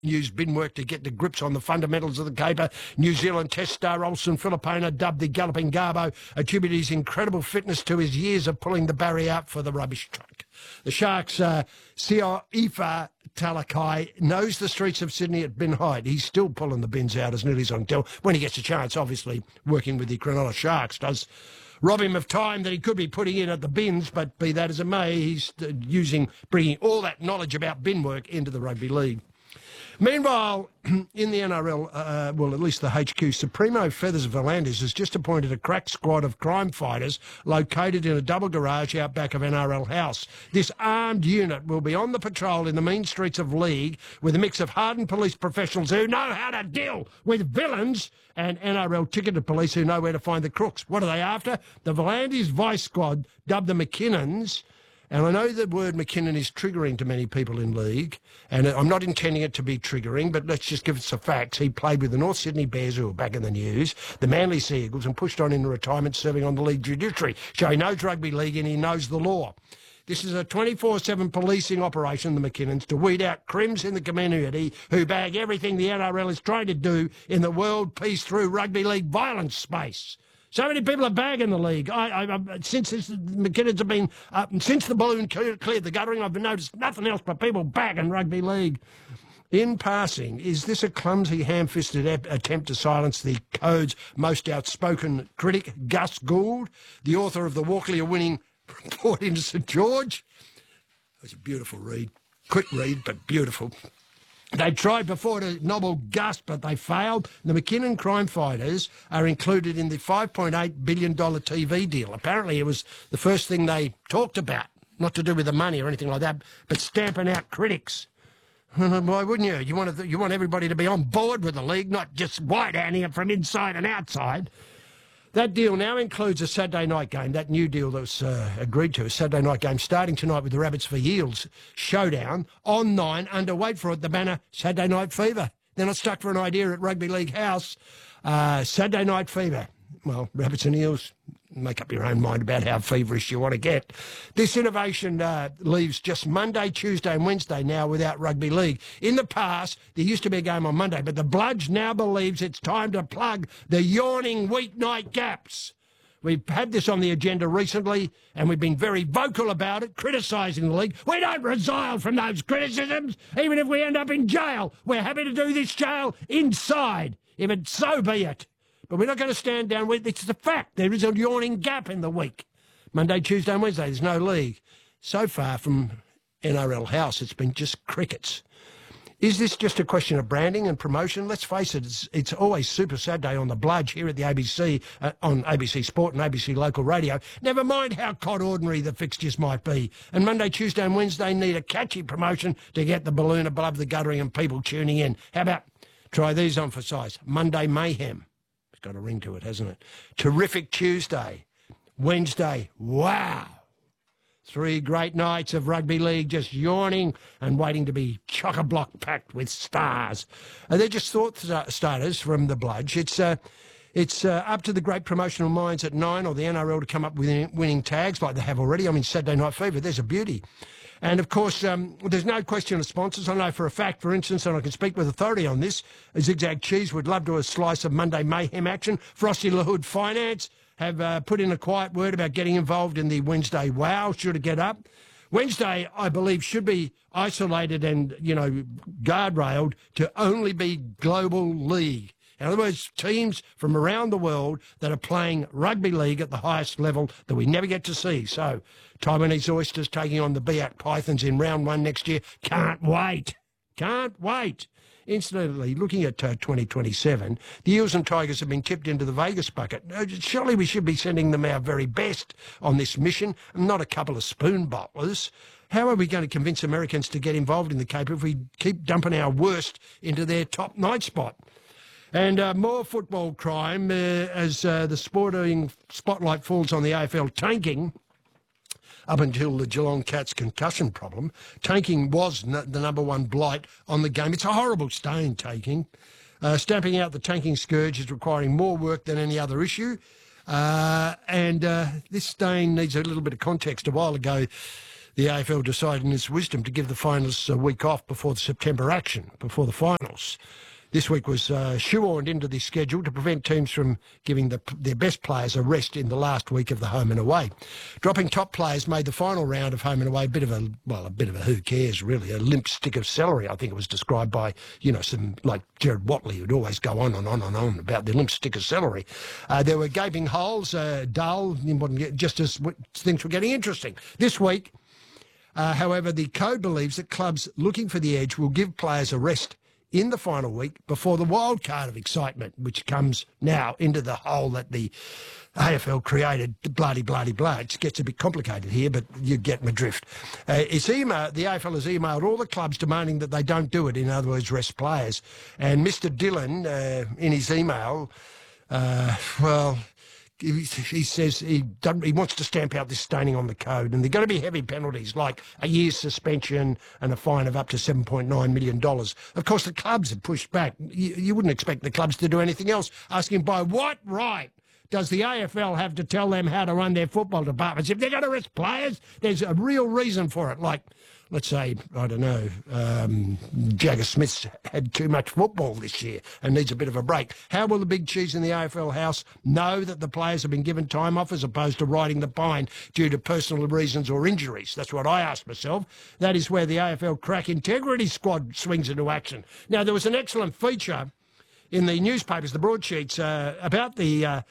used bin work to get to grips on the fundamentals of the caper. New Zealand Test star Olsen Filipina, dubbed the Galloping Garbo, attributed his incredible fitness to his years of pulling the barrier out for the rubbish truck. The Sharks' Sioifa Talakai knows the streets of Sydney at bin height. He's still pulling the bins out as nearly as I can tell. When he gets a chance, obviously, working with the Cronulla Sharks does rob him of time that he could be putting in at the bins, but be that as it may, he's bringing all that knowledge about bin work into the rugby league. Meanwhile, in the NRL, well, at least the HQ, Supremo Feathers Volandis has just appointed a crack squad of crime fighters located in a double garage out back of NRL House. This armed unit will be on the patrol in the mean streets of League with a mix of hardened police professionals who know how to deal with villains and NRL ticketed police who know where to find the crooks. What are they after? The Volandis Vice Squad, dubbed the McKinnons. And I know the word McKinnon is triggering to many people in League, and I'm not intending it to be triggering, but let's just give it some facts. He played with the North Sydney Bears, who are back in the news, the Manly Sea Eagles, and pushed on into retirement serving on the League judiciary. So he knows rugby league and he knows the law. This is a 24/7 policing operation, the McKinnons, to weed out crims in the community who bag everything the NRL is trying to do in the world peace through rugby league violence space. So many people are bagging the league. Since McKinnons have been, since the balloon cleared the guttering, I've noticed nothing else but people bagging rugby league. In passing, is this a clumsy, ham-fisted attempt to silence the Code's most outspoken critic, Gus Gould, the author of the Walkley-winning report into St George? It was a beautiful read. Quick read, but beautiful. They tried before to nobble Gus, but they failed. The McKinnon crime fighters are included in the $5.8 billion TV deal. Apparently it was the first thing they talked about, not to do with the money or anything like that, but stamping out critics. Why wouldn't you? You want everybody to be on board with the league, not just white-handing it from inside and outside. That deal now includes a Saturday night game. That new deal that was agreed to, a Saturday night game starting tonight with the Rabbits v Eels showdown on 9 under, wait for it, the banner Saturday Night Fever. They're not stuck for an idea at Rugby League House. Saturday Night Fever. Well, Rabbits and Eels, make up your own mind about how feverish you want to get. This innovation leaves just Monday, Tuesday and Wednesday now without rugby league. In the past, there used to be a game on Monday, but the Bludge now believes it's time to plug the yawning weeknight gaps. We've had this on the agenda recently, and we've been very vocal about it, criticising the league. We don't resile from those criticisms, even if we end up in jail. We're happy to do this jail inside, if it so be it. But we're not going to stand down with it. It's the fact. There is a yawning gap in the week. Monday, Tuesday and Wednesday, there's no league. So far from NRL House, it's been just crickets. Is this just a question of branding and promotion? Let's face it, it's always Super Saturday on the Bludge here at the ABC, on ABC Sport and ABC Local Radio. Never mind how cod ordinary the fixtures might be. And Monday, Tuesday and Wednesday need a catchy promotion to get the balloon above the guttering and people tuning in. How about, try these on for size, Monday Mayhem. Got a ring to it, hasn't it? Terrific Tuesday. Wednesday, wow. 3 great nights of rugby league just yawning and waiting to be chock-a-block packed with stars. They're just thought starters from the Bludge. It's up to the great promotional minds at 9 or the NRL to come up with winning tags like they have already. I mean, Saturday Night Fever, there's a beauty. And, of course, there's no question of sponsors. I know for a fact, for instance, and I can speak with authority on this, Zigzag Cheese would love to a slice of Monday Mayhem action. Frosty LaHood Finance have put in a quiet word about getting involved in the Wednesday Wow, should it get up. Wednesday, I believe, should be isolated and, guardrailed to only be global league. In other words, teams from around the world that are playing rugby league at the highest level that we never get to see. So, Taiwanese Oysters taking on the Biak Pythons in round 1 next year. Can't wait. Can't wait. Incidentally, looking at 2027, the Eels and Tigers have been tipped into the Vegas bucket. Surely we should be sending them our very best on this mission, and not a couple of spoon bottlers. How are we going to convince Americans to get involved in the Cape if we keep dumping our worst into their top night spot? And more football crime as the sporting spotlight falls on the AFL tanking. Up until the Geelong Cats concussion problem, tanking was the number one blight on the game. It's a horrible stain, taking. Stamping out the tanking scourge is requiring more work than any other issue. And this stain needs a little bit of context. A while ago, the AFL decided in its wisdom to give the finalists a week off before the September action, before the finals. This week was shoehorned into the schedule to prevent teams from giving their best players a rest in the last week of the home and away. Dropping top players made the final round of home and away a bit of a who cares, really, a limp stick of celery, I think it was described by, some like Gerard Watley, who'd always go on and on and on about the limp stick of celery. There were gaping holes, dull, just as things were getting interesting. This week, however, the code believes that clubs looking for the edge will give players a rest in the final week before the wild card of excitement, which comes now into the hole that the AFL created, blah. It gets a bit complicated here, but you get my drift. The AFL has emailed all the clubs demanding that they don't do it, in other words, rest players. And Mr. Dillon, in his email, he says he wants to stamp out this staining on the code, and there are going to be heavy penalties like a year's suspension and a fine of up to $7.9 million. Of course, the clubs have pushed back. You wouldn't expect the clubs to do anything else, asking by what right does the AFL have to tell them how to run their football departments? If they're going to rest players, there's a real reason for it. Like, let's say, I don't know, Jagger Smith's had too much football this year and needs a bit of a break. How will the big cheese in the AFL house know that the players have been given time off as opposed to riding the pine due to personal reasons or injuries? That's what I asked myself. That is where the AFL crack integrity squad swings into action. Now, there was an excellent feature in the newspapers, the broadsheets, about the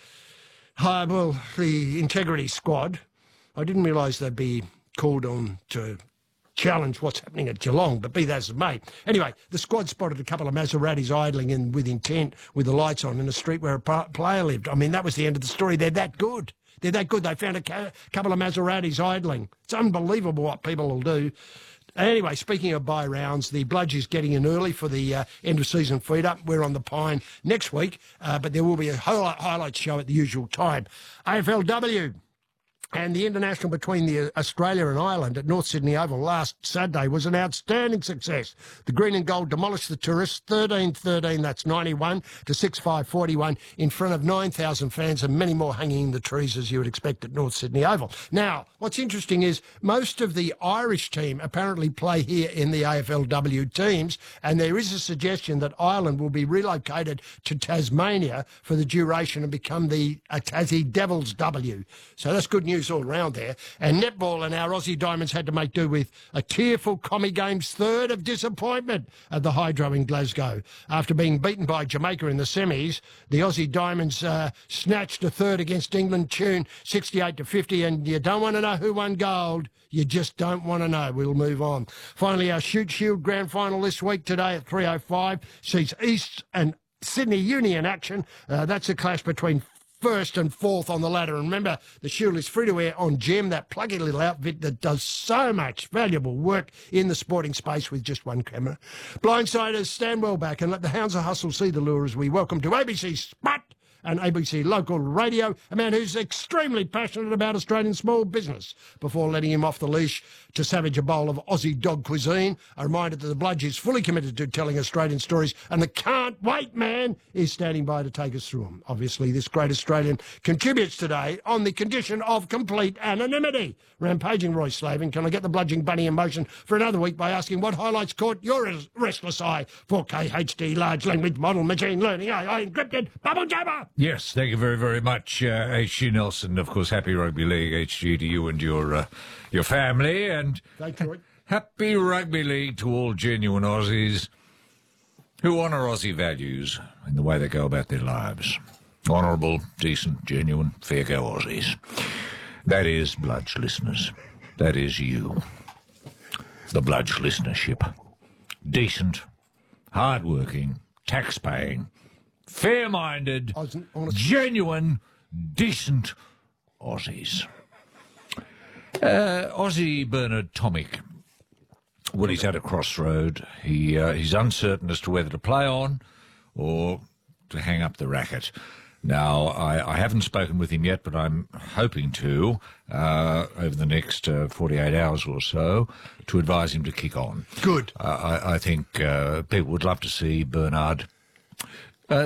integrity squad. I didn't realise they'd be called on to challenge what's happening at Geelong, but be that as it may. Anyway, the squad spotted a couple of Maseratis idling with intent with the lights on in a street where a player lived. I mean, that was the end of the story. They're that good. They found a couple of Maseratis idling. It's unbelievable what people will do. Anyway, speaking of bye rounds, the Bludgies getting in early for the end-of-season feed-up. We're on the Pine next week, but there will be a highlight show at the usual time. AFLW and the international between Australia and Ireland at North Sydney Oval last Saturday was an outstanding success. The green and gold demolished the tourists, 13-13, that's 91 to 6-5-41, in front of 9,000 fans and many more hanging in the trees as you would expect at North Sydney Oval. Now, what's interesting is most of the Irish team apparently play here in the AFLW teams, and there is a suggestion that Ireland will be relocated to Tasmania for the duration and become the Tassie Devils W. So that's good news all round there. And netball and our Aussie Diamonds had to make do with a tearful Commie Games third of disappointment at the Hydro in Glasgow. After being beaten by Jamaica in the semis, the Aussie Diamonds snatched a third against England, Tune 68-50, and you don't want to know who won gold. You just don't want to know. We'll move on. Finally, our Shoot Shield Grand Final this week today at 3:05 sees East and Sydney Uni in action. That's a clash between first and fourth on the ladder. And remember, the Shield is free to air on Gem, that pluggy little outfit that does so much valuable work in the sporting space with just one camera. Blindsiders, stand well back and let the hounds of hustle see the lure as we welcome to ABC Spot and ABC Local Radio, a man who's extremely passionate about Australian small business. Before letting him off the leash to savage a bowl of Aussie dog cuisine, a reminder that the Bludge is fully committed to telling Australian stories, and the can't wait man is standing by to take us through them. Obviously, this great Australian contributes today on the condition of complete anonymity. Rampaging Roy Slavin, can I get the bludging bunny in motion for another week by asking what highlights caught your restless eye? 4K HD large language model machine learning AI encrypted bubble jabber. Yes, thank you very, very much, H.G. Nelson. Of course, happy Rugby League, H.G., to you and your family. And thank you. Happy Rugby League to all genuine Aussies who honour Aussie values in the way they go about their lives. Honourable, decent, genuine, fair-go Aussies. That is Bludge listeners. That is you. The Bludge listenership. Decent, hard-working, tax-paying, fair-minded, genuine, decent Aussies. Aussie Bernard Tomic, when he's at a crossroad, he's uncertain as to whether to play on or to hang up the racket. Now, I haven't spoken with him yet, but I'm hoping to, over the next 48 hours or so, to advise him to kick on. Good. I think people would love to see Bernard,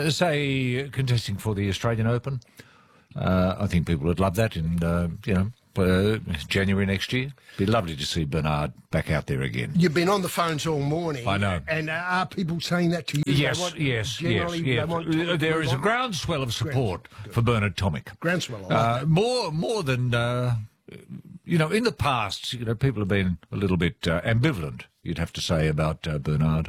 say, contesting for the Australian Open. I think people would love that in, January next year. Be lovely to see Bernard back out there again. You've been on the phones all morning. I know. And are people saying that to you? Yes. There is a groundswell of support for Bernard Tomic. Groundswell. I like More than in the past, people have been a little bit ambivalent, you'd have to say, about Bernard.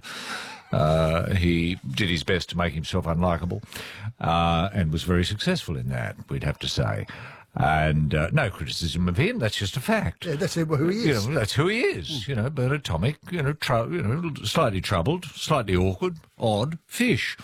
He did his best to make himself unlikable, and was very successful in that, we'd have to say. And no criticism of him, that's just a fact. Yeah, that's who he is. That's who he is. Bernard Tomic, slightly troubled, slightly awkward, odd fish.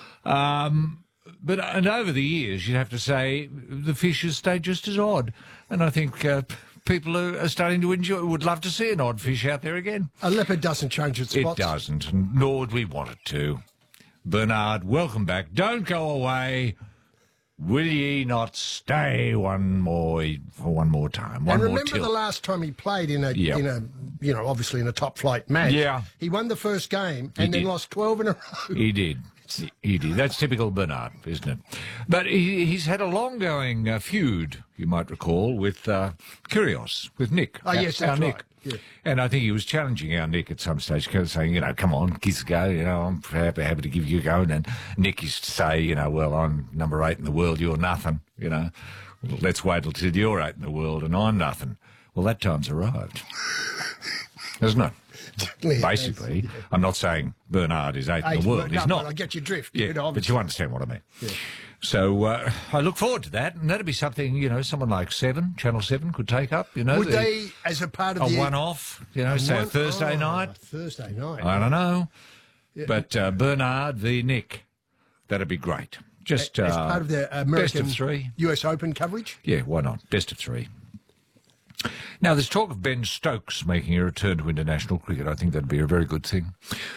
But over the years, you'd have to say, the fish has stayed just as odd. And I think people are starting to would love to see an odd fish out there again. A leopard doesn't change its spots. It doesn't, nor would we want it to. Bernard, welcome back. Don't go away. Will ye not stay for one more time? And remember the last time he played in a obviously in a top flight match. Yeah. He won the first game and then lost 12 in a row. He did. He did. That's typical Bernard, isn't it? But he's had a long-going feud, you might recall, with Kyrgios, with Nick. Oh, yes, that's Nick. right. Yeah. And I think he was challenging our Nick at some stage, saying, come on, give us a go, I'm happy to give you a go. And then Nick used to say, well, I'm number 8 in the world, you're nothing, well, let's wait till you're 8 in the world and I'm nothing. Well, that time's arrived, isn't it? Basically, yeah. I'm not saying Bernard is 8 in the world. He's not. I get your drift. Yeah, but you understand what I mean. Yeah. So I look forward to that, and that'd be something, someone like Channel 7 could take up, Would they, as a part of a one-off, say a Thursday night? Thursday night. I don't know. Yeah. But Bernard v. Nick, that'd be great. Just as part of the American best of 3. US Open coverage? Yeah, why not? Best of 3. Now, there's talk of Ben Stokes making a return to international cricket. I think that'd be a very good thing.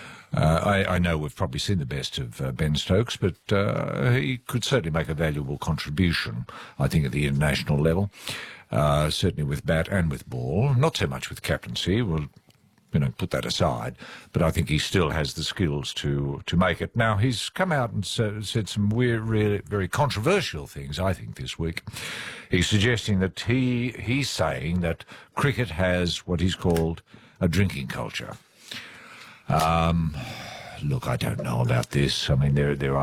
I know we've probably seen the best of Ben Stokes, but he could certainly make a valuable contribution, I think, at the international level, certainly with bat and with ball. Not so much with captaincy. We'll put that aside. But I think he still has the skills to make it. Now, he's come out and said some weird, really very controversial things, I think, this week. He's suggesting that he's saying that cricket has what he's called a drinking culture. Look, I don't know about this. I mean,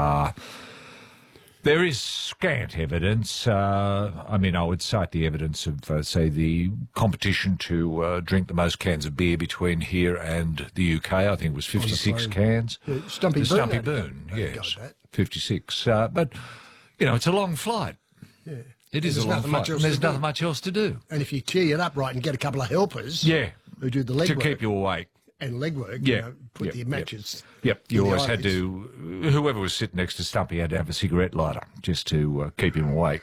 there is scant evidence. I would cite the evidence of, say, the competition to drink the most cans of beer between here and the UK. I think it was 56 cans. Stumpy Boone, yes, 56. But, it's a long flight. Yeah. It is a long flight, and there's nothing much else to do. And if you tee it up right and get a couple of helpers who do the legwork. To keep you awake. And legwork, put the matches. Yep, you always had to, whoever was sitting next to Stumpy had to have a cigarette lighter just to keep him awake,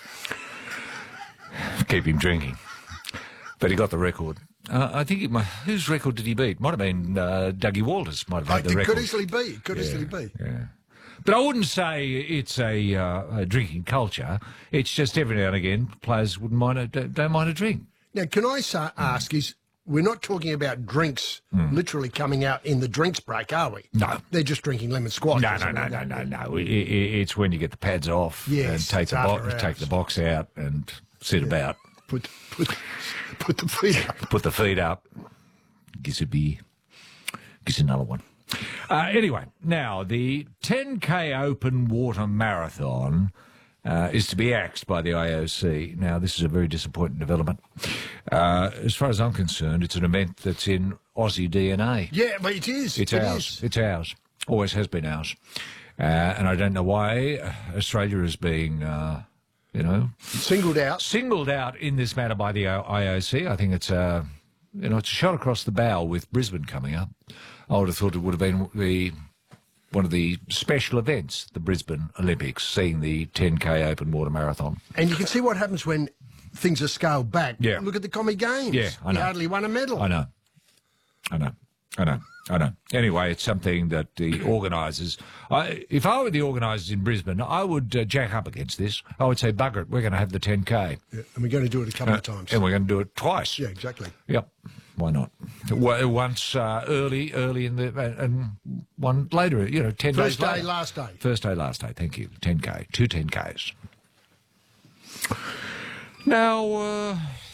keep him drinking. But he got the record. I think whose record did he beat? Might have been Dougie Walters. Might have had the record. Could easily be. Yeah. But I wouldn't say it's a drinking culture. It's just every now and again players don't mind a drink. Now, can I ask we're not talking about drinks literally coming out in the drinks break, are we? No. They're just drinking lemon squash. No. It's when you get the pads off and take the box out and sit about. Put the feet up. Put the feet up. Gives a beer. Gives another one. Anyway, now the 10K open water marathon is to be axed by the IOC. Now, this is a very disappointing development. As far as I'm concerned, it's an event that's in Aussie DNA. Yeah, but it is. It's ours. It's ours. Always has been ours. And I don't know why Australia is being, singled out in this matter by the IOC. I think it's it's a shot across the bow with Brisbane coming up. I would have thought it would have been one of the special events, the Brisbane Olympics, seeing the 10K open water marathon. And you can see what happens when things are scaled back. Yeah. Look at the Commie Games. Yeah, I know. He hardly won a medal. I know. Anyway, it's something that the organisers... if I were the organisers in Brisbane, I would jack up against this. I would say, bugger it, we're going to have the 10K. Yeah, and we're going to do it a couple of times. And we're going to do it twice. Yeah, exactly. Yep. Why not? Once early in the... and one later, 10 days later. First day, last day. First day, last day, thank you. 10K. 2 10Ks. Now...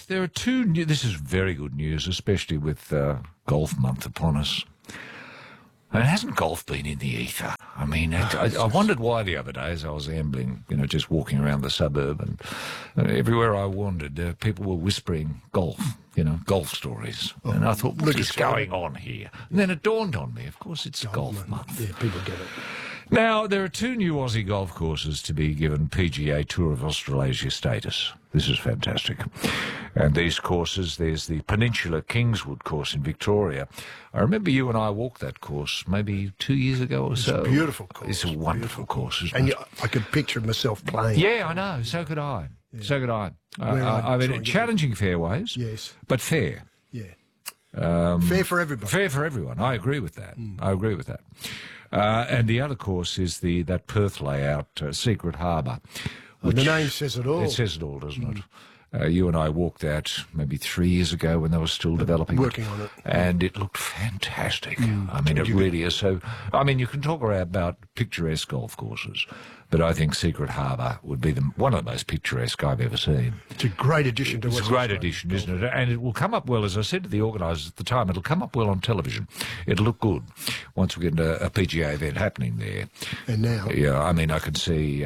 there are two new... This is very good news, especially with golf month upon us. And hasn't golf been in the ether? I mean, I wondered why the other day as I was ambling, just walking around the suburb, and everywhere I wandered, people were whispering golf, golf stories. And I thought, what is going on here? And then it dawned on me, of course, it's golf month. Yeah, people get it. Now, there are two new Aussie golf courses to be given PGA Tour of Australasia status. This is fantastic. And these courses, there's the Peninsula Kingswood course in Victoria. I remember you and I walked that course maybe 2 years ago or so. It's a beautiful course. It's a wonderful course, isn't And it? I could picture myself playing. Yeah, I know. So could I. Yeah. So could I. I mean, challenging fairways. Yes. But fair. Yeah. Fair for everybody. Fair for everyone. I agree with that. I agree with that. And the other course is that Perth layout, Secret Harbour. The name says it all. It says it all, doesn't it? You and I walked that maybe 3 years ago when they were still developing Working on it. And it looked fantastic. I mean, it really is. So, I mean, you can talk about picturesque golf courses, but I think Secret Harbour would be one of the most picturesque I've ever seen. It's a great addition to It's a great addition, isn't it? And it will come up well, as I said to the organisers at the time, it'll come up well on television. It'll look good once we get a PGA event happening there. And now? Yeah, I mean, I could see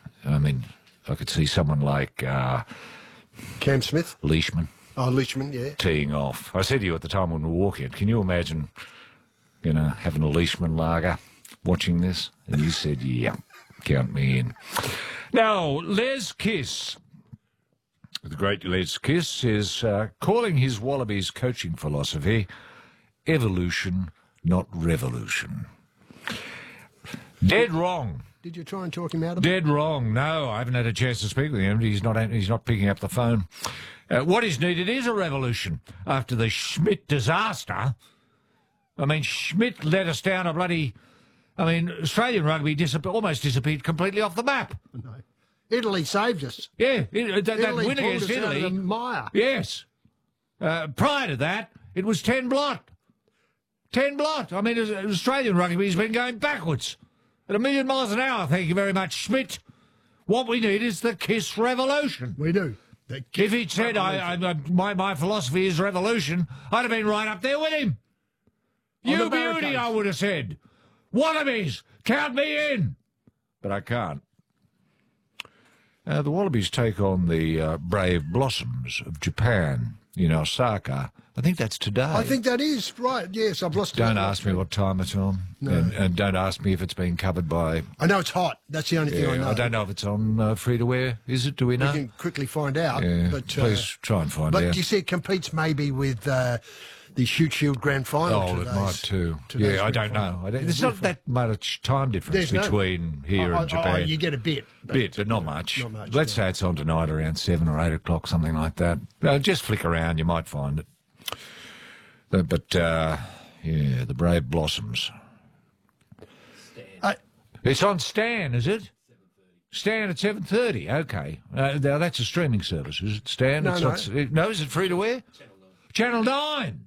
someone like... Cam Smith? Leishman. Oh, Leishman, yeah. Teeing off. I said to you at the time when we were walking, can you imagine, having a Leishman lager, watching this? And you said, yeah, count me in. Now, Les Kiss, the great Les Kiss, is calling his Wallabies coaching philosophy evolution, not revolution. Dead wrong. Did you try and talk him out of it? Dead wrong. No, I haven't had a chance to speak with him. He's not picking up the phone. What is needed is a revolution after the Schmidt disaster. I mean, Schmidt let us down Australian rugby almost disappeared completely off the map. No. Italy saved us. Yeah, that Italy win against pulled us out Italy. of the mire. Yes. Prior to that, it was 10 blot. 10 blot. I mean, Australian rugby has been going backwards. At 1,000,000 miles an hour, thank you very much, Schmidt. What we need is the KISS revolution. We do. If he'd said, my philosophy is revolution, I'd have been right up there with him. You beauty, I would have said. Wallabies, count me in. But I can't. The Wallabies take on the Brave Blossoms of Japan in Osaka. I think that's today. I think that is, right, yes, I've lost it. Don't ask me what time it's on. No. And don't ask me if it's been covered by... I know it's hot. That's the only thing I know. I don't know if it's on free-to-wear. Is it? Do we know? We can quickly find out. Yeah, but, please try and find out. But you see, it competes maybe with the Shute Shield Grand Final. Oh, it might too. Yeah, I don't know. There's not that much time difference between here and Japan. Oh, you get a bit. But not much. Not much. Let's say it's on tonight around 7 or 8 o'clock, something like that. Just flick around, you might find it. But the Brave Blossoms. It's on Stan, is it? Stan at 7:30. Okay. Now that's a streaming service, is it? Stan? No, no, is it free to air? Channel 9.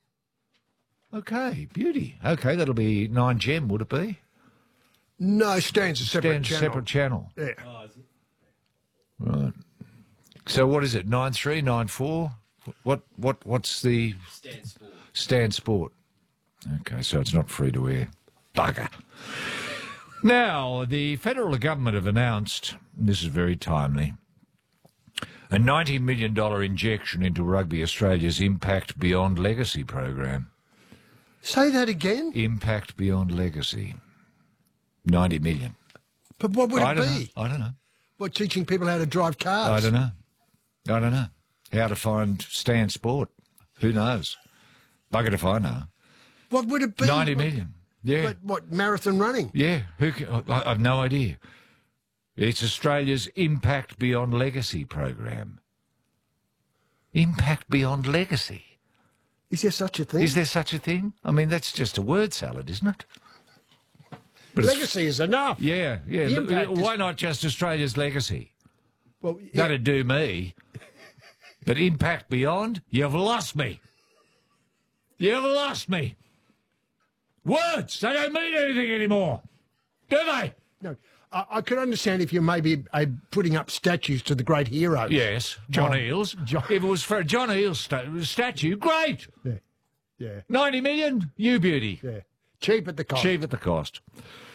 Okay, beauty. Okay, that'll be 9 Gem, would it be? No, Stan's a separate channel. Separate channel. Yeah. Right. So what is it? 9-3, 9-4? What's the Stan Sport? Okay, so it's not free to air. Bugger. Now, the federal government have announced, and this is very timely, a $90 million injection into Rugby Australia's Impact Beyond Legacy program. Say that again? Impact Beyond Legacy. 90 million. But what would it be? I don't know. What, teaching people how to drive cars? I don't know. How to find Stan Sport. Who knows? Bugger if I know. What would it be? 90 million. Yeah. But what, marathon running? Yeah. I've no idea. It's Australia's Impact Beyond Legacy program. Impact Beyond Legacy. Is there such a thing? Is there such a thing? I mean, that's just a word salad, isn't it? But legacy is enough. Yeah. Why not just Australia's legacy? Well, That'd do me. But Impact Beyond, you've lost me. You've lost me. Words, they don't mean anything anymore. Do they? No. I could understand if you're maybe putting up statues to the great heroes. Yes, John Eales. If it was for a John Eales statue, great. Yeah. 90 million, you beauty. Yeah. Cheap at the cost. Cheap at the cost.